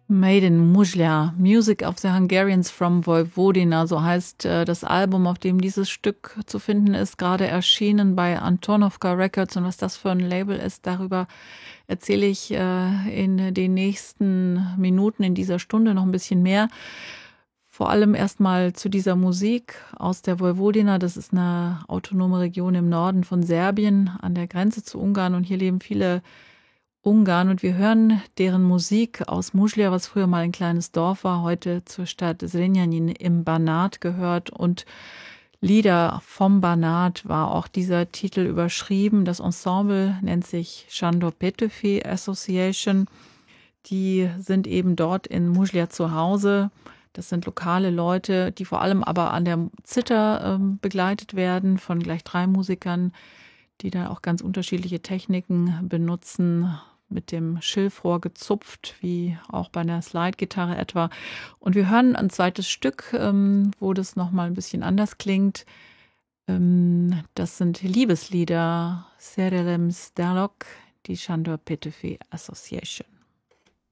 Made in Muzlia, Music of the Hungarians from Vojvodina, so heißt das Album, auf dem dieses Stück zu finden ist, gerade erschienen bei Antonovka Records. Und was das für ein Label ist, darüber erzähle ich in den nächsten Minuten in dieser Stunde noch ein bisschen mehr. Vor allem erstmal zu dieser Musik aus der Vojvodina. Das ist eine autonome Region im Norden von Serbien an der Grenze zu Ungarn, und hier leben viele Ungarn, und wir hören deren Musik aus Muzlia, was früher mal ein kleines Dorf war, heute zur Stadt Zrenjanin im Banat gehört, und Lieder vom Banat war auch dieser Titel überschrieben. Das Ensemble nennt sich Sándor Petőfi Association. Die sind eben dort in Muzlia zu Hause. Das sind lokale Leute, die vor allem aber an der Zither begleitet werden von gleich 3 Musikern, die da auch ganz unterschiedliche Techniken benutzen, mit dem Schilfrohr gezupft, wie auch bei einer Slide-Gitarre etwa. Und wir hören ein zweites Stück, wo das nochmal ein bisschen anders klingt. Das sind Liebeslieder, Serelem Stalok, die Sándor Petőfi Association.